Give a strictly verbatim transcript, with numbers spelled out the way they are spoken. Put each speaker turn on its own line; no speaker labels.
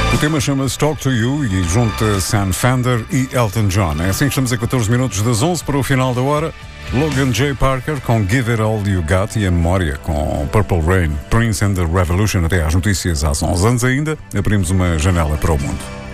O tema chama-se Talk to You e junta Sam Fender e Elton John. É assim que estamos a catorze minutos das onze para o final da hora. Logan J. Parker com Give It All You Got e a memória com Purple Rain, Prince and the Revolution até às notícias às onze. Antes ainda, abrimos uma janela para o mundo.